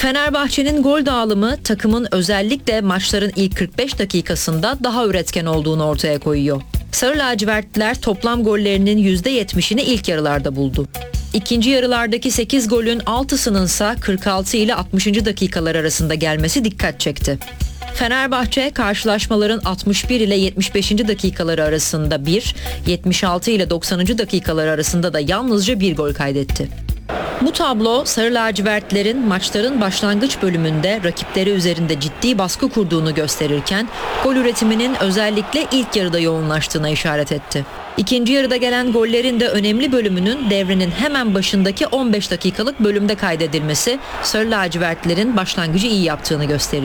Fenerbahçe'nin gol dağılımı takımın özellikle maçların ilk 45 dakikasında daha üretken olduğunu ortaya koyuyor. Sarı lacivertliler toplam gollerinin %70'ini ilk yarılarda buldu. İkinci yarılardaki 8 golün 6'sının ise 46 ile 60. dakikalar arasında gelmesi dikkat çekti. Fenerbahçe karşılaşmaların 61 ile 75. dakikaları arasında 1, 76 ile 90. dakikalar arasında da yalnızca 1 gol kaydetti. Bu tablo Sarı lacivertlerin maçların başlangıç bölümünde rakipleri üzerinde ciddi baskı kurduğunu gösterirken gol üretiminin özellikle ilk yarıda yoğunlaştığına işaret etti. İkinci yarıda gelen gollerin de önemli bölümünün devrenin hemen başındaki 15 dakikalık bölümde kaydedilmesi Sarı lacivertlerin başlangıcı iyi yaptığını gösteriyor.